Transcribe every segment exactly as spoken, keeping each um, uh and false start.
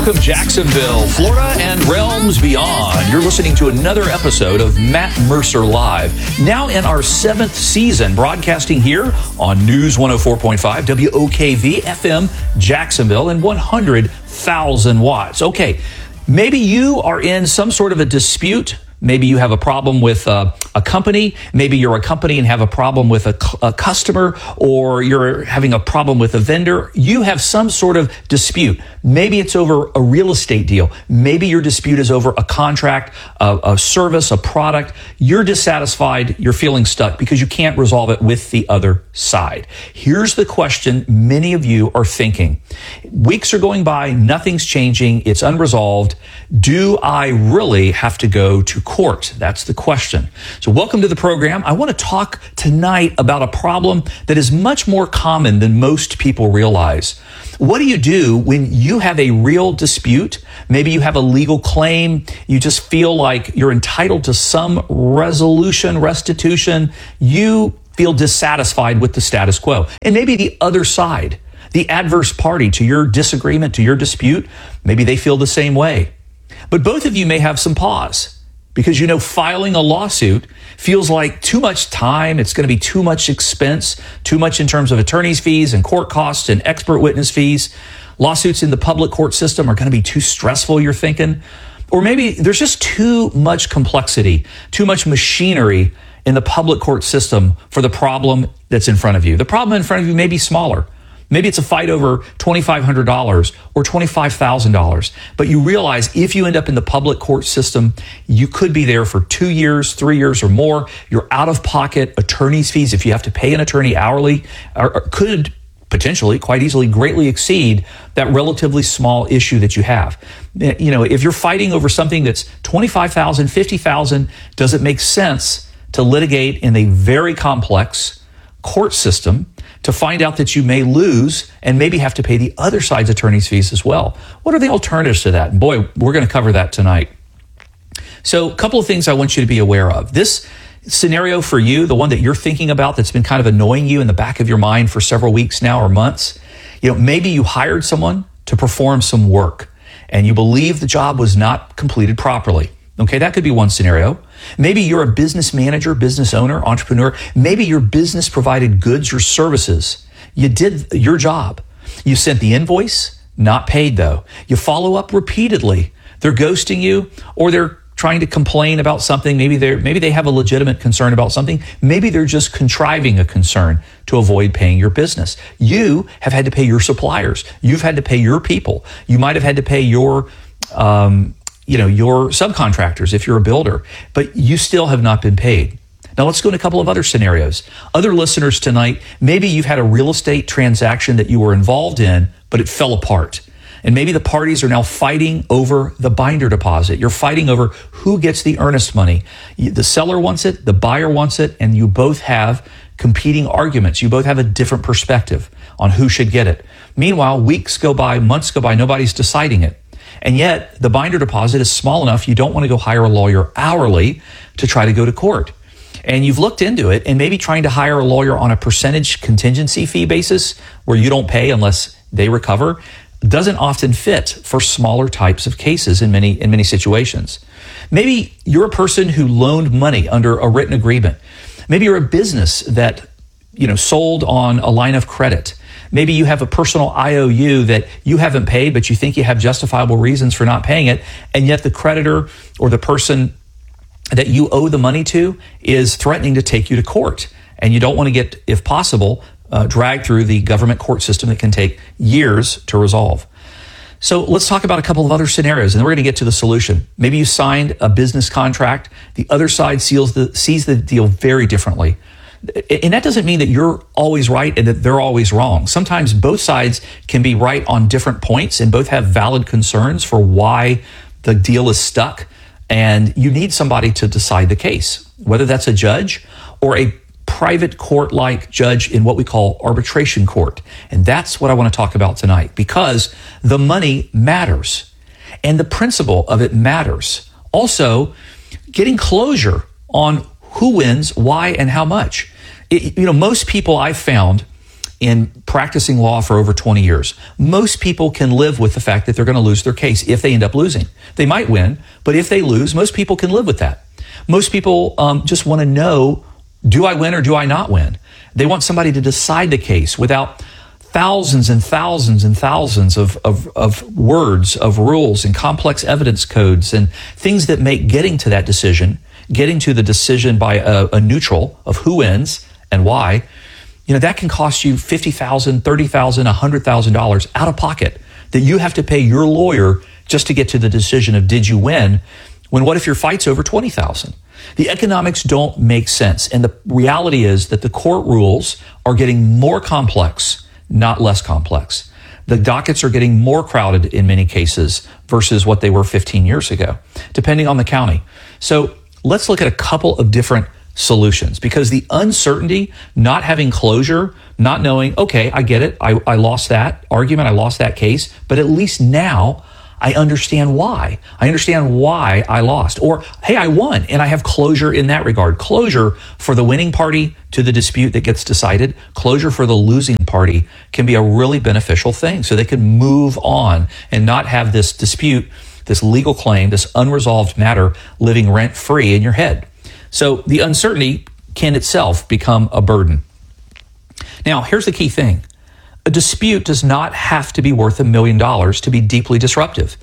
Welcome, Jacksonville, Florida, and realms beyond. You're listening to another episode of Matt Mercer Live, now in our seventh season, broadcasting here on News one oh four point five W O K V F M Jacksonville and one hundred thousand watts. Okay, maybe you are in some sort of a dispute. Maybe you have a problem with uh, a company. Maybe you're a company and have a problem with a, a customer, or you're having a problem with a vendor. You have some sort of dispute. Maybe it's over a real estate deal. Maybe your dispute is over a contract, a, a service, a product. You're dissatisfied. You're feeling stuck because you can't resolve it with the other side. Here's the question many of you are thinking. Weeks are going by. Nothing's changing. It's unresolved. Do I really have to go to court? That's the question. So welcome to the program. I want to talk tonight about a problem that is much more common than most people realize. What do you do when you have a real dispute? Maybe you have a legal claim. You just feel like you're entitled to some resolution, restitution. You feel dissatisfied with the status quo. And maybe the other side, the adverse party to your disagreement, to your dispute, maybe they feel the same way. But both of you may have some pause, because you know filing a lawsuit feels like too much time. It's going to be too much expense, too much in terms of attorney's fees and court costs and expert witness fees. Lawsuits in the public court system are going to be too stressful, you're thinking. Or maybe there's just too much complexity, too much machinery in the public court system for the problem that's in front of you. The problem in front of you may be smaller. Maybe it's a fight over twenty-five hundred dollars or twenty-five thousand dollars. But you realize if you end up in the public court system, you could be there for two years, three years or more. You're out of pocket. Attorney's fees, if you have to pay an attorney hourly, are, are, could potentially, quite easily, greatly exceed that relatively small issue that you have. You know, if you're fighting over something that's twenty-five thousand dollars, fifty thousand dollars, does it make sense to litigate in a very complex court system to find out that you may lose and maybe have to pay the other side's attorney's fees as well? What are the alternatives to that? And boy, we're going to cover that tonight. So a couple of things I want you to be aware of. This scenario for you, the one that you're thinking about that's been kind of annoying you in the back of your mind for several weeks now or months, you know, maybe you hired someone to perform some work and you believe the job was not completed properly. Okay, that could be one scenario. Maybe you're a business manager, business owner, entrepreneur. Maybe your business provided goods or services. You did your job. You sent the invoice, not paid though. You follow up repeatedly. They're ghosting you, or they're trying to complain about something. Maybe they're maybe they have a legitimate concern about something. Maybe they're just contriving a concern to avoid paying your business. You have had to pay your suppliers. You've had to pay your people. You might have had to pay your um you know, your subcontractors if you're a builder, but you still have not been paid. Now let's go into a couple of other scenarios. Other listeners tonight, maybe you've had a real estate transaction that you were involved in, but it fell apart. And maybe the parties are now fighting over the binder deposit. You're fighting over who gets the earnest money. The seller wants it, the buyer wants it, and you both have competing arguments. You both have a different perspective on who should get it. Meanwhile, weeks go by, months go by, nobody's deciding it. And yet the binder deposit is small enough you don't want to go hire a lawyer hourly to try to go to court. And you've looked into it, and maybe trying to hire a lawyer on a percentage contingency fee basis where you don't pay unless they recover doesn't often fit for smaller types of cases in many in many situations. Maybe you're a person who loaned money under a written agreement. Maybe you're a business that, you know, sold on a line of credit. Maybe you have a personal I O U that you haven't paid, but you think you have justifiable reasons for not paying it. And yet the creditor or the person that you owe the money to is threatening to take you to court. And you don't want to get, if possible, uh, dragged through the government court system that can take years to resolve. So let's talk about a couple of other scenarios, and then we're going to get to the solution. Maybe you signed a business contract. The other side sees the, sees the deal very differently. And that doesn't mean that you're always right and that they're always wrong. Sometimes both sides can be right on different points and both have valid concerns for why the deal is stuck. And you need somebody to decide the case, whether that's a judge or a private court-like judge in what we call arbitration court. And that's what I want to talk about tonight, because the money matters and the principle of it matters. Also, getting closure on who wins, why, and how much. It, you know, most people I've found in practicing law for over twenty years. Most people can live with the fact that they're going to lose their case if they end up losing. They might win, but if they lose, most people can live with that. Most people um, just want to know, do I win or do I not win? They want somebody to decide the case without thousands and thousands and thousands of, of, of words, of rules and complex evidence codes and things that make getting to that decision, getting to the decision by a, a neutral of who wins and why, you know, that can cost you fifty thousand dollars, thirty thousand dollars, one hundred thousand dollars out of pocket that you have to pay your lawyer just to get to the decision of did you win, when what if your fight's over twenty thousand dollars? The economics don't make sense. And the reality is that the court rules are getting more complex, not less complex. The dockets are getting more crowded in many cases versus what they were fifteen years ago, depending on the county. So let's look at a couple of different solutions, because the uncertainty, not having closure, not knowing, okay, I get it. I, I lost that argument. I lost that case, but at least now I understand why. I understand why I lost. Or, hey, I won and I have closure in that regard. Closure for the winning party to the dispute that gets decided. Closure for the losing party can be a really beneficial thing. So they can move on and not have this dispute, this legal claim, this unresolved matter living rent-free in your head. So the uncertainty can itself become a burden. Now, here's the key thing. A dispute does not have to be worth a million dollars to be deeply disruptive.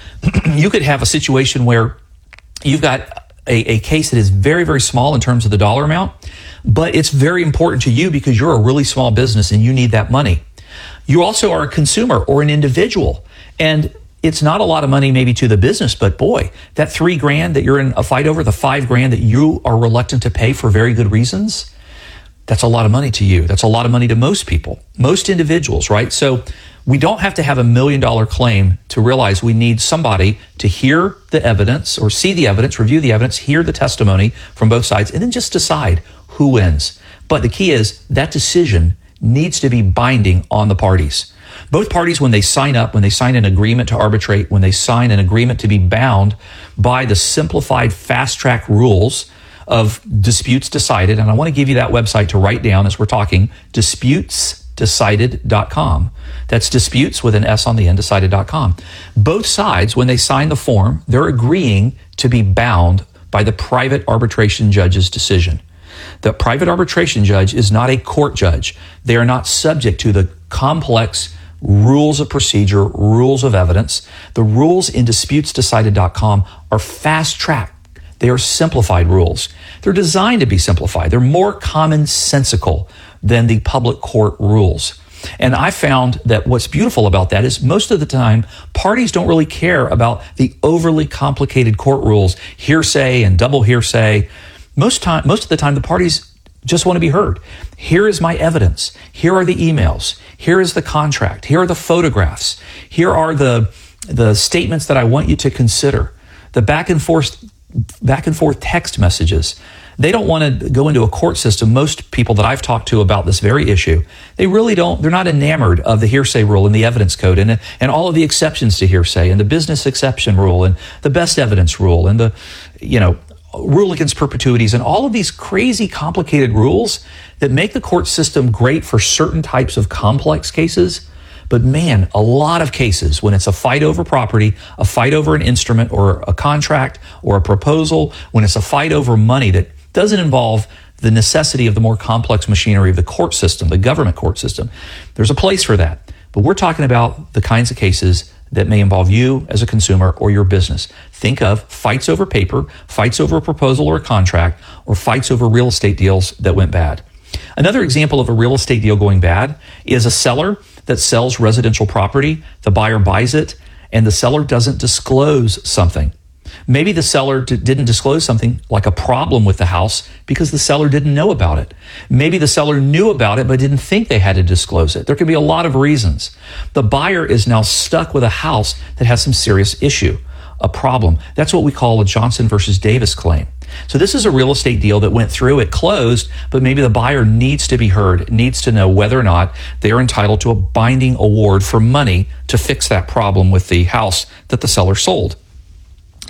You could have a situation where you've got a, a case that is very, very small in terms of the dollar amount, but it's very important to you because you're a really small business and you need that money. You also are a consumer or an individual, and it's not a lot of money maybe to the business, but boy, that three grand that you're in a fight over, the five grand that you are reluctant to pay for very good reasons, that's a lot of money to you. That's a lot of money to most people, most individuals, right? So we don't have to have a million dollar claim to realize we need somebody to hear the evidence or see the evidence, review the evidence, hear the testimony from both sides, and then just decide who wins. But the key is that decision needs to be binding on the parties. Both parties, when they sign up, when they sign an agreement to arbitrate, when they sign an agreement to be bound by the simplified fast-track rules of disputes decided, and I want to give you that website to write down as we're talking, disputes decided dot com. That's disputes with an S on the end, decided dot com. Both sides, when they sign the form, they're agreeing to be bound by the private arbitration judge's decision. The private arbitration judge is not a court judge. They are not subject to the complex rules of procedure, rules of evidence. The rules in disputes decided dot com are fast-tracked. They are simplified rules. They're designed to be simplified. They're more commonsensical than the public court rules. And I found that what's beautiful about that is most of the time, parties don't really care about the overly complicated court rules, hearsay and double hearsay. Most time, most of the time, the parties just want to be heard. Here is my evidence. Here are the emails. Here is the contract. Here are the photographs. Here are the, the statements that I want you to consider. The back and forth, back and forth text messages. They don't want to go into a court system. Most people that I've talked to about this very issue, they really don't, they're not enamored of the hearsay rule and the evidence code and, and all of the exceptions to hearsay and the business exception rule and the best evidence rule and the, you know, rule against perpetuities and all of these crazy complicated rules that make the court system great for certain types of complex cases. But man, a lot of cases when it's a fight over property, a fight over an instrument or a contract or a proposal, when it's a fight over money that doesn't involve the necessity of the more complex machinery of the court system, the government court system, there's a place for that. But we're talking about the kinds of cases that may involve you as a consumer or your business. Think of fights over paper, fights over a proposal or a contract, or fights over real estate deals that went bad. Another example of a real estate deal going bad is a seller that sells residential property. The buyer buys it, and the seller doesn't disclose something. Maybe the seller d- didn't disclose something like a problem with the house because the seller didn't know about it. Maybe the seller knew about it but didn't think they had to disclose it. There could be a lot of reasons. The buyer is now stuck with a house that has some serious issue, a problem. That's what we call a Johnson versus Davis claim. So this is a real estate deal that went through, it closed, but maybe the buyer needs to be heard, needs to know whether or not they are entitled to a binding award for money to fix that problem with the house that the seller sold.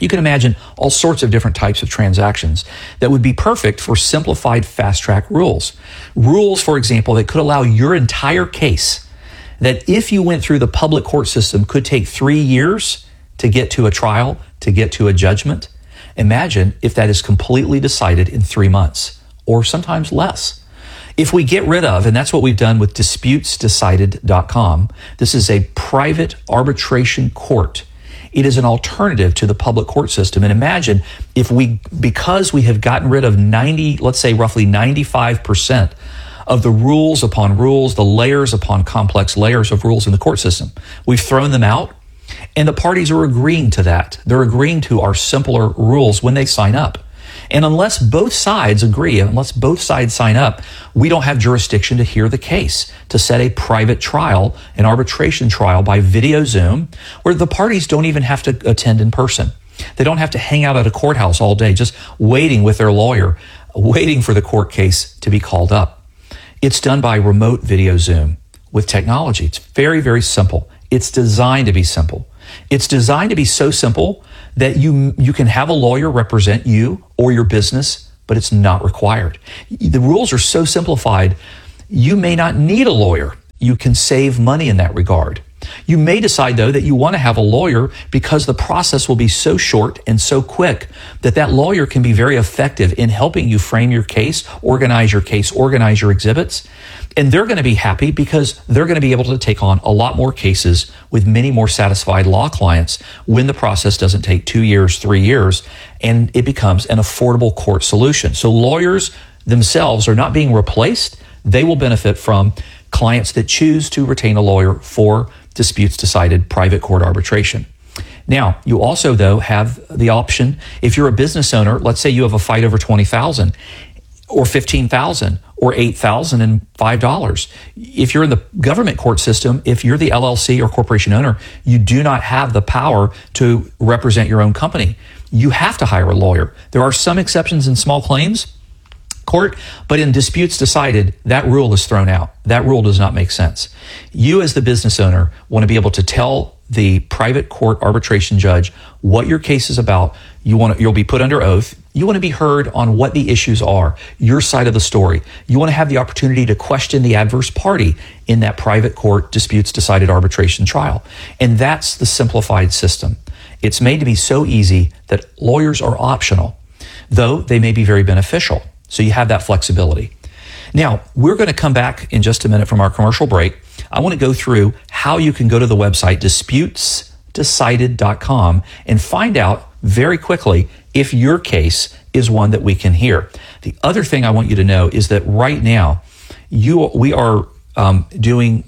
You can imagine all sorts of different types of transactions that would be perfect for simplified fast-track rules. Rules, for example, that could allow your entire case, that if you went through the public court system, could take three years to get to a trial, to get to a judgment. Imagine if that is completely decided in three months, or sometimes less. If we get rid of, and that's what we've done with disputes decided dot com, this is a private arbitration court. It is an alternative to the public court system. And imagine if we, because we have gotten rid of ninety, let's say roughly ninety-five percent of the rules upon rules, the layers upon complex layers of rules in the court system, we've thrown them out, and the parties are agreeing to that. They're agreeing to our simpler rules when they sign up. And unless both sides agree, unless both sides sign up, we don't have jurisdiction to hear the case, to set a private trial, an arbitration trial by video Zoom, where the parties don't even have to attend in person. They don't have to hang out at a courthouse all day, just waiting with their lawyer, waiting for the court case to be called up. It's done by remote video Zoom with technology. It's very, very simple. It's designed to be simple. It's designed to be so simple that you you can have a lawyer represent you or your business, but it's not required. The rules are so simplified, you may not need a lawyer. You can save money in that regard. You may decide, though, that you want to have a lawyer because the process will be so short and so quick that that lawyer can be very effective in helping you frame your case, organize your case, organize your exhibits. And they're going to be happy because they're going to be able to take on a lot more cases with many more satisfied law clients when the process doesn't take two years, three years, and it becomes an affordable court solution. So lawyers themselves are not being replaced. They will benefit from clients that choose to retain a lawyer for disputes decided private court arbitration. Now, you also, though, have the option, if you're a business owner, let's say you have a fight over twenty thousand dollars or fifteen thousand dollars or eight thousand five dollars. If you're in the government court system, if you're the L L C or corporation owner, you do not have the power to represent your own company. You have to hire a lawyer. There are some exceptions in small claims court, but in disputes decided, that rule is thrown out. That rule does not make sense. You as the business owner want to be able to tell the private court arbitration judge what your case is about. You want to, you'll be put under oath. You want to be heard on what the issues are, your side of the story. You want to have the opportunity to question the adverse party in that private court disputes decided arbitration trial. And that's the simplified system. It's made to be so easy that lawyers are optional, though they may be very beneficial. So you have that flexibility. Now, we're going to come back in just a minute from our commercial break. I want to go through how you can go to the website disputes decided dot com and find out very quickly if your case is one that we can hear. The other thing I want you to know is that right now, you we are um, doing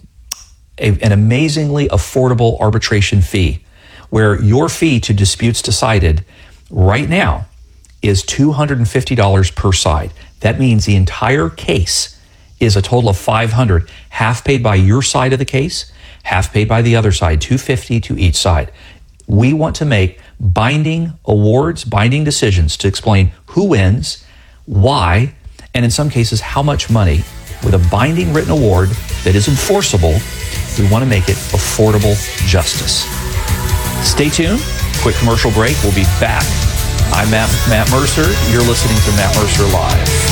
a, an amazingly affordable arbitration fee, where your fee to disputes decided right now is two hundred fifty dollars per side. That means the entire case is a total of five hundred dollars, half paid by your side of the case, half paid by the other side, two hundred fifty dollars to each side. We want to make binding awards, binding decisions to explain who wins, why, and in some cases, how much money, with a binding written award that is enforceable. We want to make it affordable justice. Stay tuned. Quick commercial break. We'll be back. I'm Matt, Matt Mercer. You're listening to Matt Mercer Live.